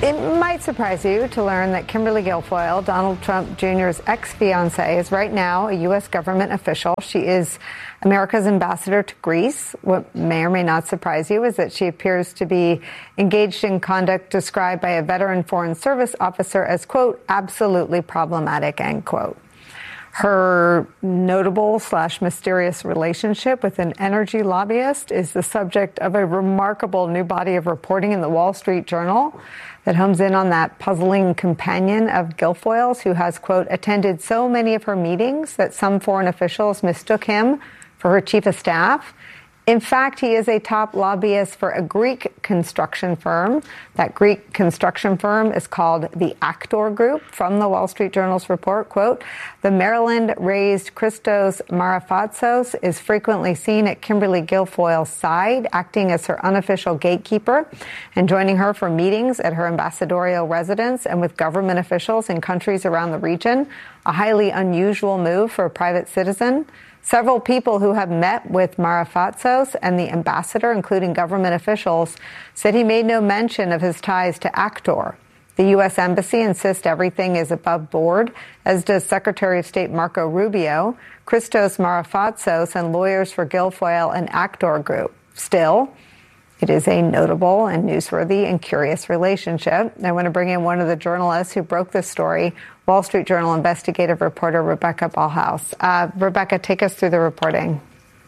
It might surprise you to learn that Kimberly Guilfoyle, Donald Trump Jr.'s ex-fiancée, is right now a U.S. government official. She is America's ambassador to Greece. What may or may not surprise you is that she appears to be engaged in conduct described by a veteran Foreign Service officer as, quote, absolutely problematic, end quote. Her notable/mysterious relationship with an energy lobbyist is the subject of a remarkable new body of reporting in the Wall Street Journal that homes in on that puzzling companion of Guilfoyle's who has, quote, attended so many of her meetings that some foreign officials mistook him for her chief of staff. In fact, he is a top lobbyist for a Greek construction firm. That Greek construction firm is called the Actor Group. From the Wall Street Journal's report, quote, the Maryland-raised Christos Marafatsos is frequently seen at Kimberly Guilfoyle's side, acting as her unofficial gatekeeper and joining her for meetings at her ambassadorial residence and with government officials in countries around the region, a highly unusual move for a private citizen. Several people who have met with Marafatsos and the ambassador, including government officials, said he made no mention of his ties to Actor. The U.S. Embassy insists everything is above board, as does Secretary of State Marco Rubio, Christos Marafatsos, and lawyers for Guilfoyle and Actor Group. Still, it is a notable and newsworthy and curious relationship. I want to bring in one of the journalists who broke this story, Wall Street Journal investigative reporter Rebecca Ballhaus. Rebecca, take us through the reporting.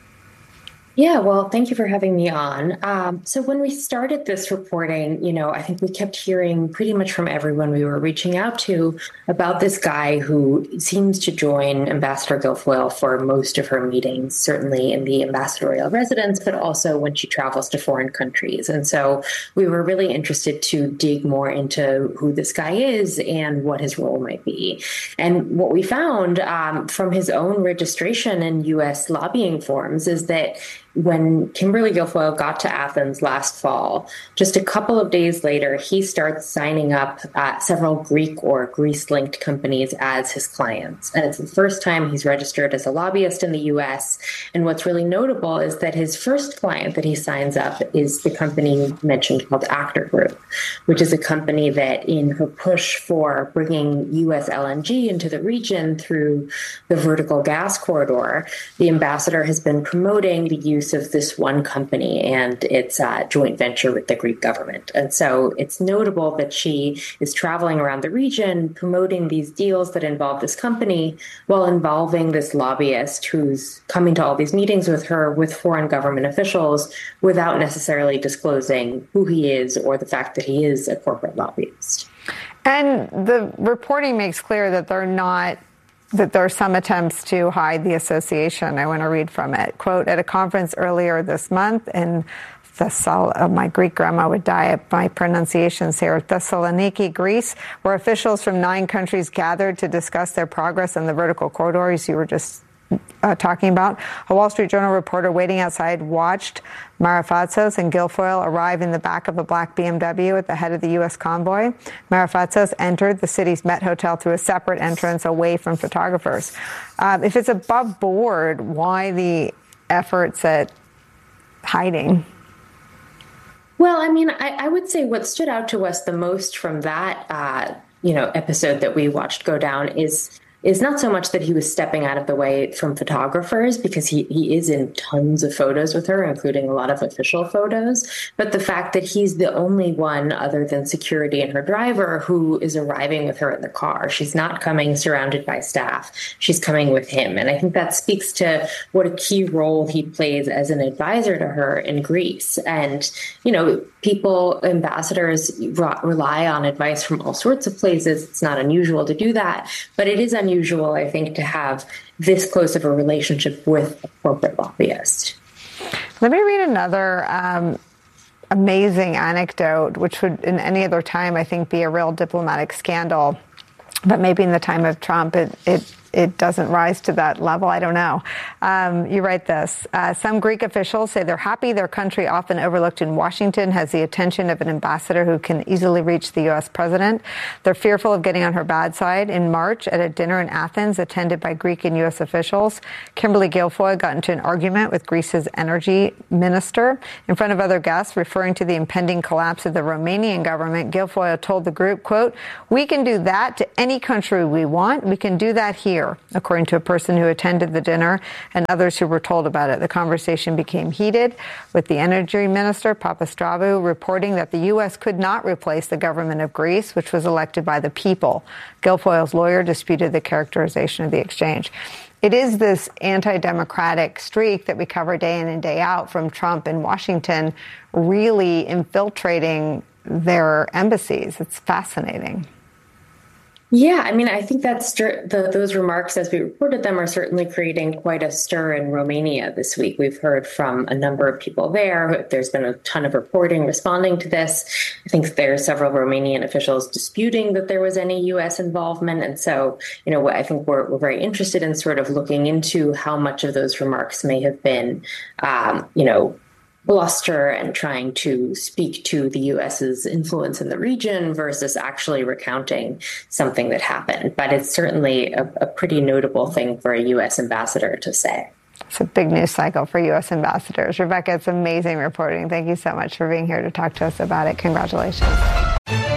Yeah, well, thank you for having me on. So when we started this reporting, I think we kept hearing pretty much from everyone we were reaching out to about this guy who seems to join Ambassador Guilfoyle for most of her meetings, certainly in the ambassadorial residence, but also when she travels to foreign countries. And so we were really interested to dig more into who this guy is and what his role might be. And what we found from his own registration in U.S. lobbying forms is that when Kimberly Guilfoyle got to Athens last fall, just a couple of days later, he starts signing up several Greek or Greece-linked companies as his clients. And it's the first time he's registered as a lobbyist in the U.S. And what's really notable is that his first client that he signs up is the company mentioned called Actor Group, which is a company that in her push for bringing U.S. LNG into the region through the vertical gas corridor, the ambassador has been promoting the use of this one company and its joint venture with the Greek government. And so it's notable that she is traveling around the region promoting these deals that involve this company while involving this lobbyist who's coming to all these meetings with her with foreign government officials without necessarily disclosing who he is or the fact that he is a corporate lobbyist. And the reporting makes clear that there are some attempts to hide the association. I want to read from it. Quote, at a conference earlier this month in my Greek grandma would die at my pronunciations here, Thessaloniki, Greece, where officials from 9 countries gathered to discuss their progress in the vertical corridors you were just talking about. A Wall Street Journal reporter waiting outside watched Marafatsos and Guilfoyle arrive in the back of a black BMW at the head of the U.S. convoy. Marafatsos entered the city's Met Hotel through a separate entrance away from photographers. If it's above board, why the efforts at hiding? Well, I mean, I would say what stood out to us the most from that, episode that we watched go down is not so much that he was stepping out of the way from photographers, because he is in tons of photos with her, including a lot of official photos, but the fact that he's the only one other than security and her driver who is arriving with her in the car. She's not coming surrounded by staff. She's coming with him. And I think that speaks to what a key role he plays as an advisor to her in Greece. And, ambassadors rely on advice from all sorts of places. It's not unusual to do that, but it is unusual, I think, to have this close of a relationship with a corporate lobbyist. Let me read another amazing anecdote, which would in any other time, I think, be a real diplomatic scandal. But maybe in the time of Trump, it it doesn't rise to that level. I don't know. You write this. Some Greek officials say they're happy their country, often overlooked in Washington, has the attention of an ambassador who can easily reach the U.S. president. They're fearful of getting on her bad side. In March, at a dinner in Athens attended by Greek and U.S. officials, Kimberly Guilfoyle got into an argument with Greece's energy minister. In front of other guests, referring to the impending collapse of the Romanian government, Guilfoyle told the group, quote, "We can do that to any country we want. We can do that here," according to a person who attended the dinner and others who were told about it. The conversation became heated, with the energy minister, Papastrabou, reporting that the U.S. could not replace the government of Greece, which was elected by the people. Guilfoyle's lawyer disputed the characterization of the exchange. It is this anti-democratic streak that we cover day in and day out from Trump in Washington really infiltrating their embassies. It's fascinating. Yeah, I mean, I think that's those remarks, as we reported them, are certainly creating quite a stir in Romania this week. We've heard from a number of people there. There's been a ton of reporting responding to this. I think there are several Romanian officials disputing that there was any U.S. involvement. And so, I think we're very interested in sort of looking into how much of those remarks may have been, bluster and trying to speak to the U.S.'s influence in the region versus actually recounting something that happened. But it's certainly a pretty notable thing for a U.S. ambassador to say. It's a big news cycle for U.S. ambassadors. Rebecca, it's amazing reporting. Thank you so much for being here to talk to us about it. Congratulations.